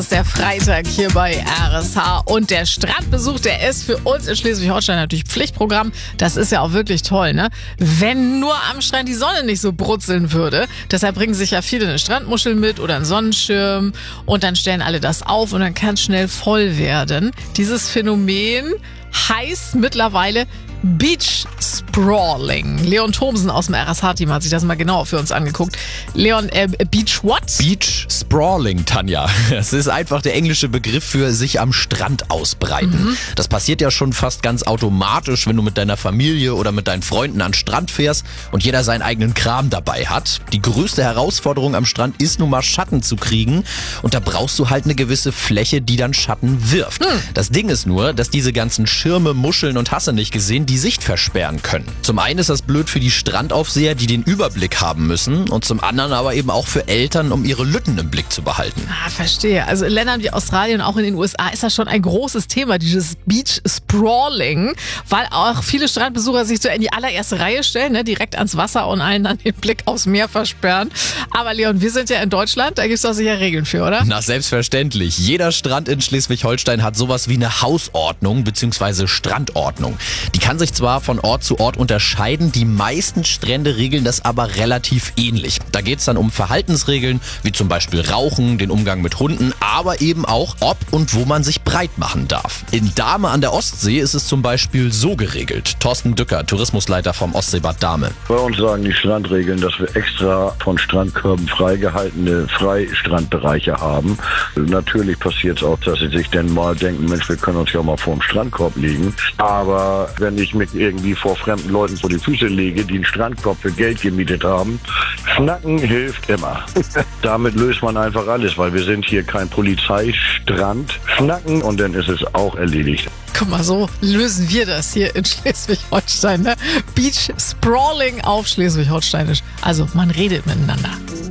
ist der Freitag hier bei RSH und der Strandbesuch, der ist für uns in Schleswig-Holstein natürlich Pflichtprogramm. Das ist ja auch wirklich toll, ne? Wenn nur am Strand die Sonne nicht so brutzeln würde. Deshalb bringen sich ja viele eine Strandmuschel mit oder einen Sonnenschirm und dann stellen alle das auf und dann kann es schnell voll werden. Dieses Phänomen heißt mittlerweile Beach Sprawling. Leon Thomsen aus dem RSH-Team hat sich das mal genauer für uns angeguckt. Leon, Beach what? Beach Sprawling, Tanja. Es ist einfach der englische Begriff für sich am Strand ausbreiten. Das passiert ja schon fast ganz automatisch, wenn du mit deiner Familie oder mit deinen Freunden an den Strand fährst und jeder seinen eigenen Kram dabei hat. Die größte Herausforderung am Strand ist nun mal Schatten zu kriegen und da brauchst du halt eine gewisse Fläche, die dann Schatten wirft. Das Ding ist nur, dass diese ganzen Schirme, Muscheln und hast du nicht gesehen, die Sicht versperren können. Zum einen ist das blöd für die Strandaufseher, die den Überblick haben müssen und zum anderen aber eben auch für Eltern, um ihre Lütten im Blick zu behalten. Verstehe. Also in Ländern wie Australien und auch in den USA ist das schon ein großes Thema, dieses Beach Sprawling, weil auch viele Strandbesucher sich so in die allererste Reihe stellen, ne, direkt ans Wasser und allen dann den Blick aufs Meer versperren. Aber Leon, wir sind ja in Deutschland, da gibt es doch sicher Regeln für, oder? Na, selbstverständlich. Jeder Strand in Schleswig-Holstein hat sowas wie eine Hausordnung bzw. Strandordnung. Die kann sich zwar von Ort zu Ort unterscheiden, die meisten Strände regeln das aber relativ ähnlich. Da geht es dann um Verhaltensregeln, wie zum Beispiel Rauchen, den Umgang mit Hunden, aber eben auch, ob und wo man sich breit machen darf. In Dahme an der Ostsee ist es zum Beispiel so geregelt. Thorsten Dücker, Tourismusleiter vom Ostseebad Dahme. Bei uns sagen die Strandregeln, dass wir extra von Strandkörben freigehaltene Freistrandbereiche haben. Natürlich passiert es auch, dass sie sich dann mal denken, Mensch, wir können uns ja mal vor dem Strandkorb legen. Aber wenn ich mich irgendwie vor fremden Leuten vor die Füße lege, die einen Strandkorb für Geld gemietet haben, Schnacken hilft immer. Damit löst man einfach alles, weil wir sind hier kein Polizeistrand. Schnacken und dann ist es auch erledigt. Guck mal, so lösen wir das hier in Schleswig-Holstein. Ne? Beach Sprawling auf Schleswig-Holsteinisch. Also man redet miteinander.